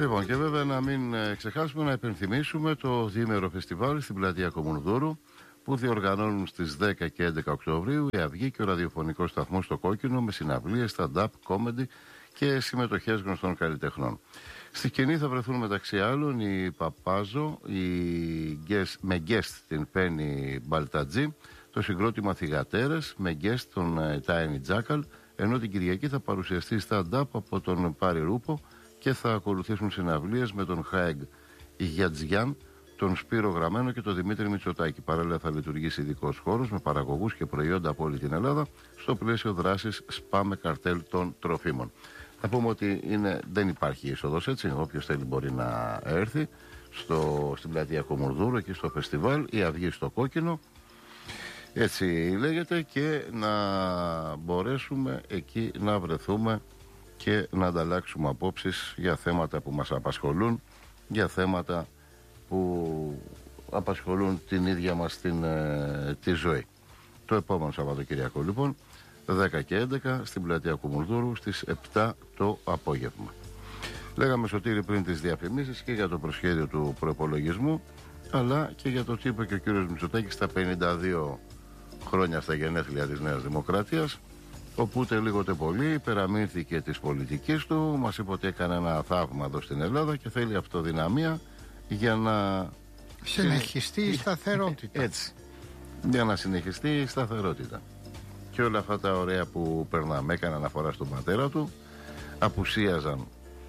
Λοιπόν, και βέβαια να μην ξεχάσουμε να υπενθυμίσουμε το διήμερο φεστιβάλ στην πλατεία Κομουνδούρου που διοργανώνουν στις 10 και 11 Οκτωβρίου η Αυγή και ο ραδιοφωνικός σταθμός στο Κόκκινο με συναυλίες, stand-up, comedy και συμμετοχές γνωστών καλλιτεχνών. Στη σκηνή θα βρεθούν μεταξύ άλλων η Παπάζο, με guest την Πέννη Μπαλτατζή, το συγκρότημα Θυγατέρες με guest τον Τάινι Τζάκαλ, ενώ την Κυριακή θα παρουσιαστεί stand-up από τον Πάρη Ρούπο και θα ακολουθήσουν συναυλίες με τον Χάεγ Γιατζιάν, τον Σπύρο Γραμμένο και τον Δημήτρη Μητσοτάκη. Παράλληλα θα λειτουργήσει ειδικός χώρος με παραγωγούς και προϊόντα από όλη την Ελλάδα στο πλαίσιο δράσης ΣΠΑ με καρτέλ των τροφίμων. Θα πούμε ότι δεν υπάρχει είσοδος, έτσι. Όποιος θέλει μπορεί να έρθει στην πλατεία Κομουνδούρου και στο φεστιβάλ, η Αυγή στο Κόκκινο, έτσι λέγεται, και να μπορέσουμε εκεί να βρεθούμε και να ανταλλάξουμε απόψεις για θέματα που μας απασχολούν, για θέματα που απασχολούν την ίδια μας τη ζωή. Το επόμενο Σαββατοκυριακό λοιπόν 10 και 11 στην πλατεία Κομουνδούρου στις 7 το απόγευμα. Λέγαμε, Σωτήρη, πριν τις διαφημίσεις και για το προσχέδιο του προϋπολογισμού, αλλά και για το τι είπε και ο κύριος Μητσοτάκης στα 52 χρόνια στα γενέθλια της Νέας Δημοκρατίας, όπου ούτε λίγο ούτε πολύ υπεραμείνθηκε της πολιτικής του, μας είπε ότι έκανε ένα θαύμα εδώ στην Ελλάδα και θέλει αυτοδυναμία για να συνεχιστεί η σταθερότητα. Έτσι, για να συνεχιστεί η σταθερότητα. Και όλα αυτά τα ωραία που περνάμε, έκανε αναφορά στον πατέρα του, απουσίαζαν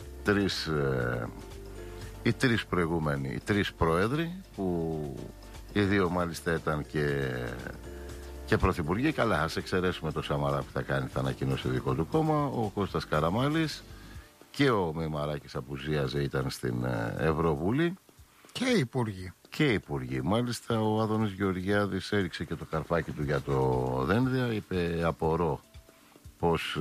οι τρεις πρόεδροι, που οι δύο μάλιστα ήταν και πρωθυπουργοί. Καλά, ας εξαιρέσουμε το Σαμαρά που θα ανακοινώσει δικό του κόμμα, ο Κώστας Καραμάλης, και ο Μημαράκης απουσίαζε, ήταν στην Ευρωβουλή. Και οι υπουργοί. Και οι υπουργοί. Μάλιστα ο Άδωνης Γεωργιάδης έριξε και το καρφάκι του για το Δένδια. Είπε, απορώ πως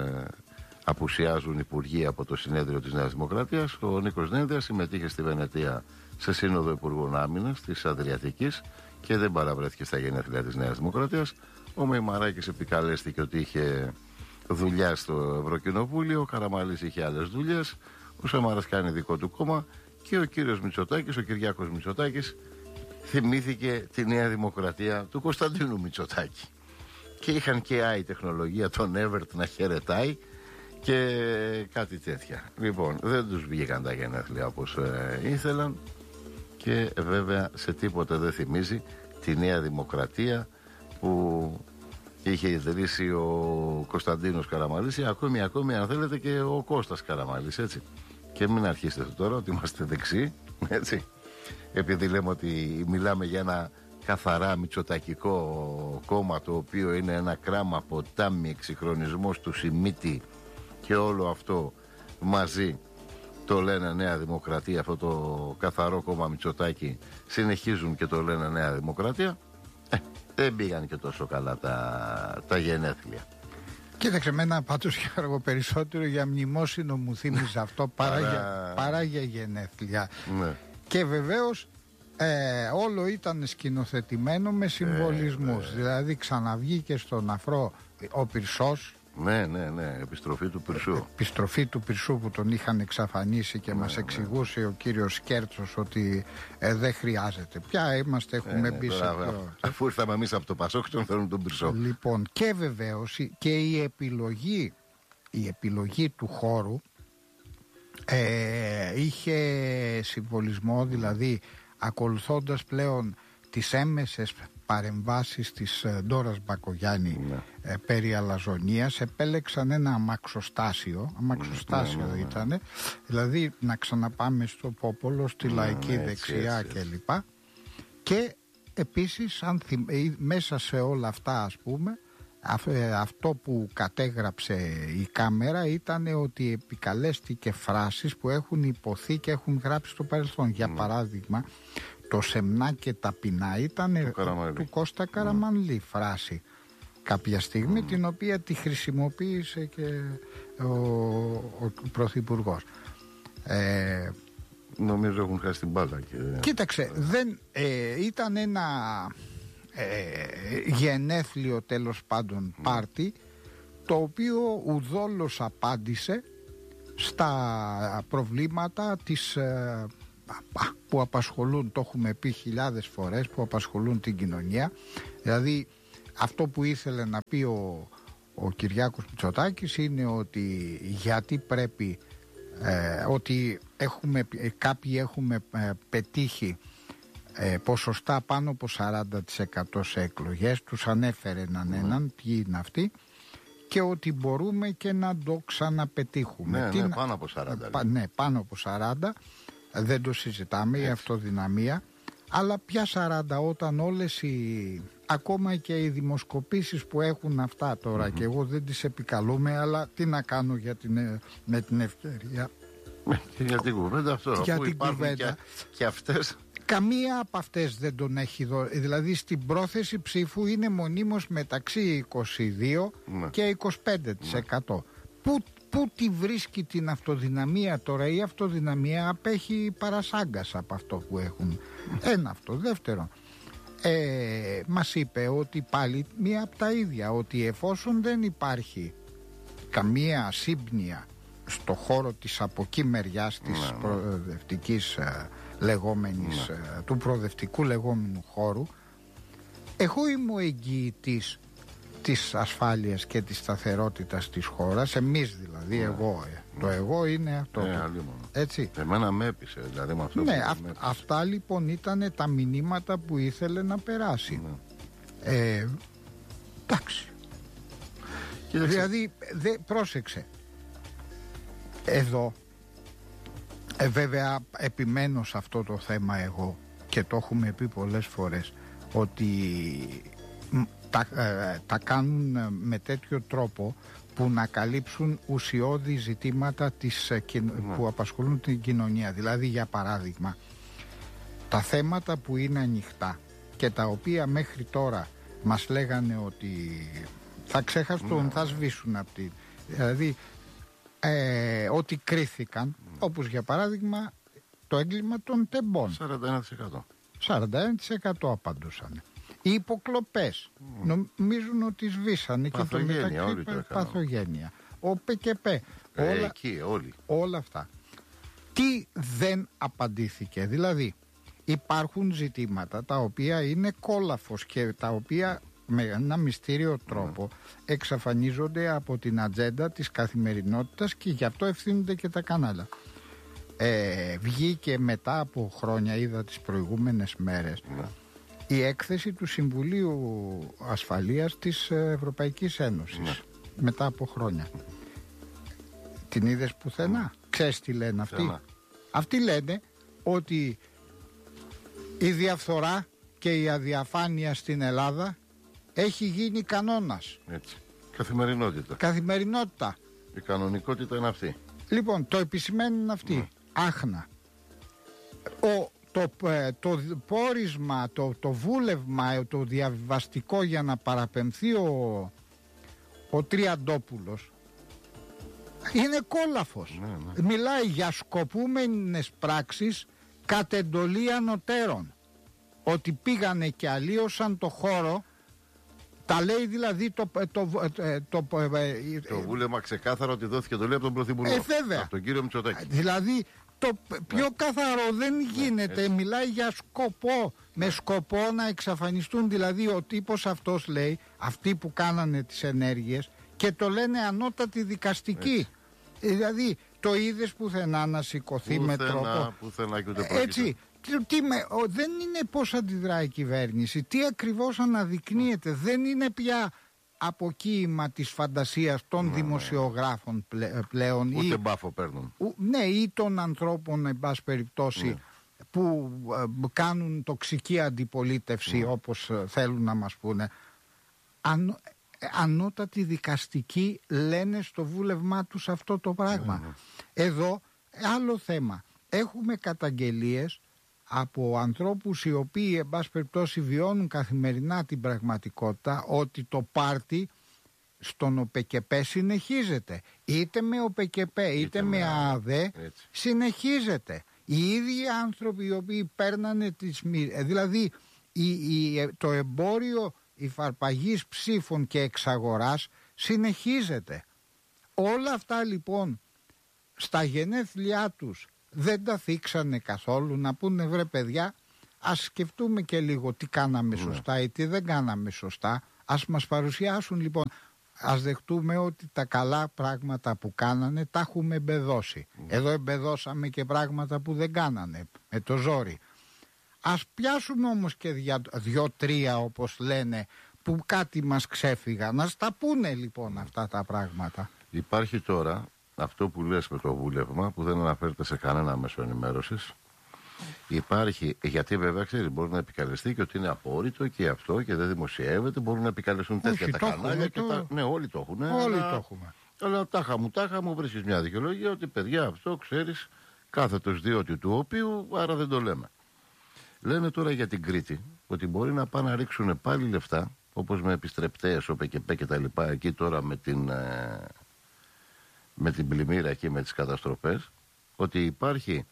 απουσιάζουν υπουργοί από το συνέδριο της Νέας Δημοκρατίας. Ο Νίκος Δένδιας συμμετείχε στη Βενετία σε σύνοδο Υπουργών Άμυνας της Αδριατικής και δεν παραβρέθηκε στα γενέθλια της Νέας Δημοκρατίας. Ο Μημαράκης επικαλέστηκε ότι είχε δουλειά στο Ευρωκοινοβούλιο. Ο Καραμαλής είχε άλλες δουλειές. Ο Σαμαράς κάνει δικό του κόμμα. Και ο κύριος Μητσοτάκης, ο Κυριάκος Μητσοτάκης, θυμήθηκε τη Νέα Δημοκρατία του Κωνσταντίνου Μητσοτάκη. Και είχαν και η τεχνολογία, τον Εύερτ να χαιρετάει και κάτι τέτοια. Λοιπόν, δεν τους βγήκαν τα γενέθλια όπως ήθελαν και βέβαια σε τίποτα δεν θυμίζει τη Νέα Δημοκρατία που είχε ιδρύσει ο Κωνσταντίνος Καραμαλής, ή ακόμη αν θέλετε και ο Κώστας Καραμαλής, έτσι. Και μην αρχίσετε τώρα ότι είμαστε δεξιοί, έτσι, επειδή λέμε ότι μιλάμε για ένα καθαρά μητσοτακικό κόμμα, το οποίο είναι ένα κράμα, ποτάμι, εξυγχρονισμός του Σιμίτη και όλο αυτό μαζί το λένε Νέα Δημοκρατία. Αυτό το καθαρό κόμμα Μητσοτάκη συνεχίζουν και το λένε Νέα Δημοκρατία. Δεν πήγαν και τόσο καλά τα γενέθλια. Κοίταξε, εμένα πάντως Γιώργο περισσότερο για μνημόσυνο μου θύμιζε αυτό παρά για γενέθλια. Ναι. Και βεβαίως όλο ήταν σκηνοθετημένο με συμβολισμούς. Δηλαδή ξαναβγήκε στον αφρό ο Πυρσός. Ναι, επιστροφή του Πυρσού. Επιστροφή του Πυρσού που τον είχαν εξαφανίσει και μας εξηγούσε ο κύριος Σκέρτσος ότι δεν χρειάζεται. Πια έχουμε μπει σε αυτό. Αφού ήρθαμε εμείς από το Πασόκ, τον θέλουν τον Πυρσό. Λοιπόν, και βεβαίως και η επιλογή του χώρου είχε συμβολισμό, δηλαδή ακολουθώντας πλέον τις έμμεσες παρεμβάσεις της Ντόρας Μπακογιάννη περί αλαζονίας, επέλεξαν ένα αμαξοστάσιο ήταν, δηλαδή να ξαναπάμε στο Πόπολο, στη λαϊκή δεξιά κλπ. Και επίσης μέσα σε όλα αυτά, ας πούμε, αυτό που κατέγραψε η κάμερα ήταν ότι επικαλέστηκε φράσεις που έχουν υποθεί και έχουν γράψει στο παρελθόν. Για παράδειγμα, το «σεμνά και ταπεινά» ήταν του Κώστα Καραμανλή φράση κάποια στιγμή, την οποία τη χρησιμοποίησε και ο Πρωθυπουργός. Νομίζω έχουν χάσει την μπάλα. Κοίταξε, ήταν ένα γενέθλιο, τέλος πάντων, πάρτι, το οποίο ουδόλως απάντησε στα προβλήματα που απασχολούν, το έχουμε πει χιλιάδες φορές, που απασχολούν την κοινωνία. Δηλαδή αυτό που ήθελε να πει ο Κυριάκος Μητσοτάκης είναι ότι γιατί πρέπει ότι κάποιοι έχουμε πετύχει ποσοστά πάνω από 40% σε εκλογές, τους ανέφερε έναν ποιοι είναι αυτοί, και ότι μπορούμε και να το ξαναπετύχουμε. Ναι, πάνω από 40. Ναι, πάνω από 40, δεν το συζητάμε, η αυτοδυναμία. Αλλά πια 40 όταν όλες ακόμα και οι δημοσκοπήσεις που έχουν αυτά τώρα, και εγώ δεν τις επικαλούμε, αλλά τι να κάνω με την ευκαιρία. Για την κουβέντα αυτό, για την κουβέντα. Και αυτές. Καμία από αυτές δεν τον έχει δώσει. Δηλαδή στην πρόθεση ψήφου είναι μονίμως μεταξύ 22 και 25%. Πού τη βρίσκει την αυτοδυναμία τώρα? Η αυτοδυναμία απέχει παρασάγκας από αυτό που έχουν. Ένα αυτό. Δεύτερον, μας είπε ότι πάλι μία από τα ίδια, ότι εφόσον δεν υπάρχει καμία σύμπνοια στο χώρο της από εκεί μεριάς της προοδευτικής λεγόμενης, του προοδευτικού λεγόμενου χώρου, εγώ είμαι ο εγγυητής της ασφάλειας και της σταθερότητας της χώρας, εμείς δηλαδή, το εγώ είναι αυτό. Έτσι. Εμένα με έπεισε, δηλαδή με αυτό. Ναι, αυτά λοιπόν ήταν τα μηνύματα που ήθελε να περάσει. Εντάξει. Δηλαδή, πρόσεξε. Εδώ, βέβαια επιμένω σε αυτό το θέμα εγώ, και το έχουμε πει πολλές φορές, ότι τα κάνουν με τέτοιο τρόπο που να καλύψουν ουσιώδη ζητήματα που απασχολούν την κοινωνία. Δηλαδή, για παράδειγμα, τα θέματα που είναι ανοιχτά και τα οποία μέχρι τώρα μας λέγανε ότι θα ξεχαστούν, θα σβήσουν από τη... Δηλαδή, ότι κρίθηκαν, όπως για παράδειγμα το έγκλημα των τεμπών. 41%. 41% απαντούσαν. Οι υποκλοπές νομίζουν ότι σβήσανε, και το μεταξύ παθογένεια. Ο ΠΚΠ, όλα αυτά. Τι δεν απαντήθηκε? Δηλαδή υπάρχουν ζητήματα τα οποία είναι κόλαφος και τα οποία με ένα μυστήριο τρόπο εξαφανίζονται από την ατζέντα της καθημερινότητας, και γι' αυτό ευθύνονται και τα κανάλια. Βγήκε μετά από χρόνια, είδα τις προηγούμενες μέρες, η έκθεση του Συμβουλίου Ασφαλείας της Ευρωπαϊκής Ένωσης, μετά από χρόνια. Την είδες πουθενά? Ξέρεις τι λένε αυτοί? Αυτοί λένε ότι η διαφθορά και η αδιαφάνεια στην Ελλάδα έχει γίνει κανόνας. Έτσι. Καθημερινότητα. Η κανονικότητα είναι αυτή. Λοιπόν, το επισημαίνουν αυτοί. Άχνα. Το πόρισμα, το βούλευμα, το διαβιβαστικό για να παραπεμφθεί ο Τριαντόπουλος είναι κόλαφος. Μιλάει για σκοπούμενες πράξεις κατ' εντολή ανωτέρων. Ότι πήγανε και αλλίωσαν το χώρο. Τα λέει δηλαδή το βούλευμα ξεκάθαρο ότι δόθηκε εντολή από τον Πρωθυπουργό. Από τον κύριο Μητσοτάκη. Δηλαδή το πιο καθαρό δεν γίνεται. Μιλάει για σκοπό. Με σκοπό να εξαφανιστούν. Δηλαδή ο τύπος αυτός λέει, αυτοί που κάνανε τις ενέργειες, και το λένε ανώτατη δικαστική. Δηλαδή το είδες πουθενά να σηκωθεί με τρόπο? Πουθενά και ούτε έτσι. Δεν είναι πώς αντιδράει η κυβέρνηση, τι ακριβώς αναδεικνύεται. Δεν είναι πια αποκοίημα της φαντασίας των δημοσιογράφων πλέον. Ούτε μπάφο παίρνουν. Ή των ανθρώπων, εν πάση περιπτώσει, που κάνουν τοξική αντιπολίτευση, όπως θέλουν να μας πούνε. Ανώτατοι δικαστικοί λένε στο βούλευμά τους αυτό το πράγμα. Εδώ άλλο θέμα. Έχουμε καταγγελίες από ανθρώπους οι οποίοι, εν πάση περιπτώσει, βιώνουν καθημερινά την πραγματικότητα, ότι το πάρτι στον ΟΠΚΠ συνεχίζεται. Είτε με ΟΠΚΠ είτε με ΑΔΕ συνεχίζεται. Οι ίδιοι άνθρωποι οι οποίοι παίρνανε τις δηλαδή το εμπόριο υφαρπαγής ψήφων και εξαγοράς συνεχίζεται. Όλα αυτά λοιπόν στα γενέθλιά τους δεν τα θίξανε καθόλου, να πούνε βρε παιδιά, ας σκεφτούμε και λίγο τι κάναμε σωστά ή τι δεν κάναμε σωστά. Ας μας παρουσιάσουν λοιπόν, ας δεχτούμε ότι τα καλά πράγματα που κάνανε τα έχουμε εμπεδώσει. Εδώ εμπεδώσαμε και πράγματα που δεν κάνανε με το ζόρι. Ας πιάσουμε όμως και 2-3 όπως λένε που κάτι μας ξέφυγαν. Να τα πούνε λοιπόν αυτά τα πράγματα. Υπάρχει τώρα αυτό που λες με το βούλευμα που δεν αναφέρεται σε κανένα μέσο ενημέρωσης. Υπάρχει, γιατί βέβαια ξέρεις, μπορεί να επικαλεστεί και ότι είναι απόρριτο και αυτό και δεν δημοσιεύεται. Μπορούν να επικαλεστούν τέτοια τα κανάλια. Ναι, όλοι το έχουν. Όλοι το έχουμε. Αλλά τάχα μου βρίσκεις μια δικαιολογία ότι παιδιά αυτό ξέρεις κάθετος διότι του οποίου, άρα δεν το λέμε. Λένε τώρα για την Κρήτη ότι μπορεί να πάνε να ρίξουν πάλι λεφτά, όπως με επιστρεπτές, ΟΠΕΚΕΠΕ και τα λοιπά, εκεί τώρα με την πλημμύρα και με τις καταστροφές, ότι υπάρχει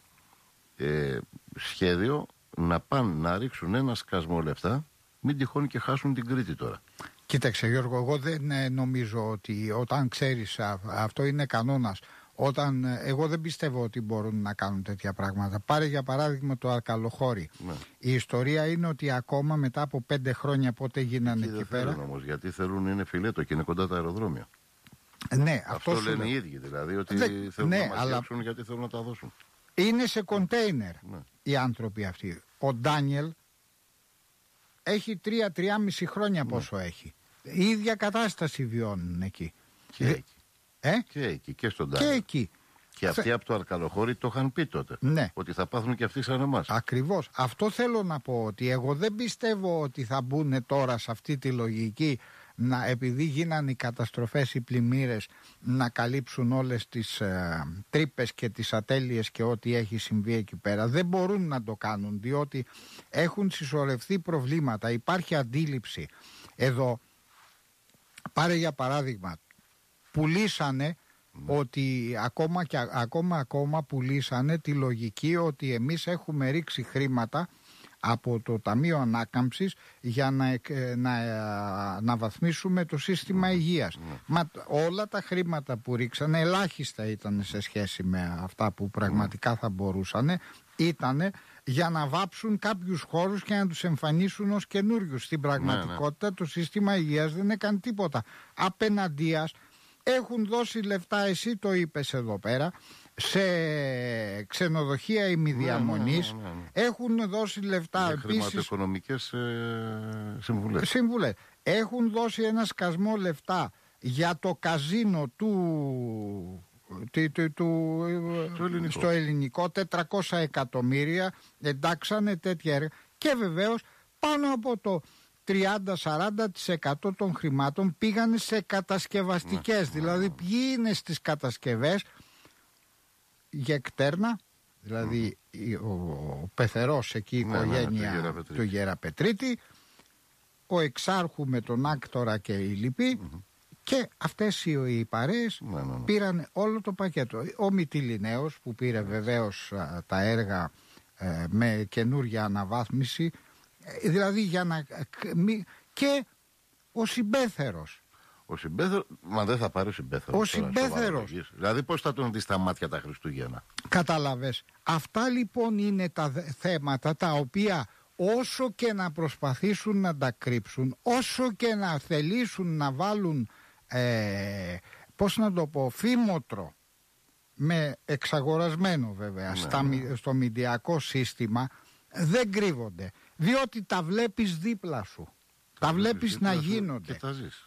σχέδιο να πάνε να ρίξουν ένα σκασμό λεφτά, μην τυχόν και χάσουν την Κρήτη τώρα. Κοίταξε Γιώργο, εγώ δεν νομίζω ότι όταν ξέρεις, αυτό είναι κανόνας, εγώ δεν πιστεύω ότι μπορούν να κάνουν τέτοια πράγματα. Πάρε για παράδειγμα το Αρκαλοχώρι. Ναι. Η ιστορία είναι ότι ακόμα μετά από 5 χρόνια πότε γίνανε εκεί πέρα. Δεν θέλουν όμως, γιατί θέλουν, είναι φιλέτο και είναι κοντά τα αεροδρόμια. Ναι, αυτό λένε οι ίδιοι δηλαδή, ότι θέλουν να μας διώξουν γιατί θέλουν να τα δώσουν. Είναι σε κοντέινερ οι άνθρωποι αυτοί. Ο Ντάνιελ έχει 3-3,5 χρόνια πόσο έχει. Η ίδια κατάσταση βιώνουν εκεί. Και εκεί. Και εκεί και στον Ντάνιελ. Και εκεί. Και αυτοί από το Αρκαλοχώρι το είχαν πει τότε. Ναι. Ότι θα πάθουν και αυτοί σαν εμάς. Ακριβώς. Αυτό θέλω να πω, ότι εγώ δεν πιστεύω ότι θα μπουν τώρα σε αυτή τη λογική επειδή γίνανε οι καταστροφές, οι πλημμύρες, να καλύψουν όλες τις τρύπες και τις ατέλειες και ό,τι έχει συμβεί εκεί πέρα. Δεν μπορούν να το κάνουν, διότι έχουν συσσωρευτεί προβλήματα. Υπάρχει αντίληψη. Εδώ, πάρε για παράδειγμα, πουλήσανε ότι ακόμα πουλήσανε τη λογική ότι εμείς έχουμε ρίξει χρήματα από το Ταμείο Ανάκαμψης για να βαθμίσουμε το σύστημα υγείας. Μα όλα τα χρήματα που ρίξανε, ελάχιστα ήταν σε σχέση με αυτά που πραγματικά θα μπορούσαν, ήταν για να βάψουν κάποιους χώρους και να τους εμφανίσουν ως καινούριους. Στην πραγματικότητα το σύστημα υγείας δεν έκανε τίποτα. Απέναντίας έχουν δώσει λεφτά, εσύ το είπες εδώ πέρα, σε ξενοδοχεία ημιδιαμονής, έχουν δώσει λεφτά επίσης χρηματοοικονομικές συμβουλές. Έχουν δώσει ένα σκασμό λεφτά για το καζίνο στο ελληνικό, 400 εκατομμύρια, εντάξανε τέτοια έργα και βεβαίως πάνω από το 30-40% των χρημάτων πήγανε σε κατασκευαστικές. Δηλαδή ποιοι είναι στις κατασκευές? Γεκτέρνα, δηλαδή ο πεθερός εκεί, η οικογένεια του Γεραπετρίτη, ο εξάρχου με τον Άκτορα και οι λοιποί, και αυτές οι παρέες πήραν όλο το πακέτο. Ο Μυτιληναίος που πήρε βεβαίως τα έργα με καινούργια αναβάθμιση, δηλαδή για να... και ο Συμπέθερος. Μα δεν θα πάρει ο Συμπέθερος. Ο Συμπέθερος. Δηλαδή πώς θα τον δει στα μάτια τα Χριστούγεννα? Κατάλαβες. Αυτά λοιπόν είναι τα θέματα τα οποία όσο και να προσπαθήσουν να τα κρύψουν, όσο και να θελήσουν να βάλουν πώς να το πω, φήμοτρο, με εξαγορασμένο βέβαια στο μηντιακό σύστημα, δεν κρύβονται, διότι τα βλέπεις δίπλα σου, τα βλέπεις να γίνονται και τα ζεις.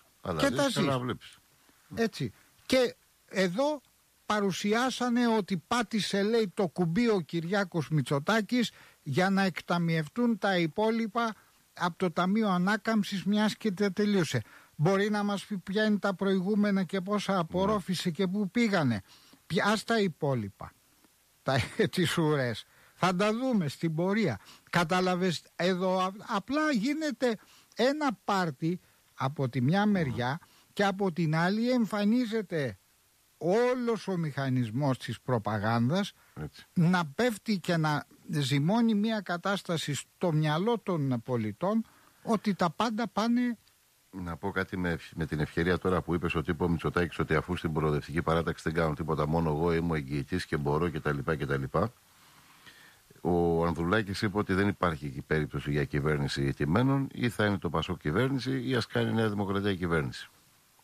Έτσι. Και εδώ παρουσιάσανε ότι πάτησε, λέει, το κουμπί ο Κυριάκος Μητσοτάκης για να εκταμιευτούν τα υπόλοιπα από το Ταμείο Ανάκαμψης, μιας και τελείωσε. Μπορεί να μας πει ποια είναι τα προηγούμενα και πόσα απορρόφησε και πού πήγανε? Ας τα υπόλοιπα, τις ουρές, θα τα δούμε στην πορεία. Κατάλαβες, εδώ απλά γίνεται ένα πάρτι από τη μια μεριά και από την άλλη εμφανίζεται όλος ο μηχανισμός της προπαγάνδας να πέφτει και να ζυμώνει μια κατάσταση στο μυαλό των πολιτών ότι τα πάντα πάνε Να πω κάτι με την ευκαιρία τώρα που είπες ότι είπε ο Μητσοτάκης ότι αφού στην προοδευτική παράταξη δεν κάνουν τίποτα, μόνο εγώ είμαι ο εγγυητής και μπορώ κτλ. Ο Ανδρουλάκης είπε ότι δεν υπάρχει περίπτωση για κυβέρνηση τιμένων, ή θα είναι το ΠΑΣΟΚ κυβέρνηση ή ας κάνει η Νέα Δημοκρατία κυβέρνηση.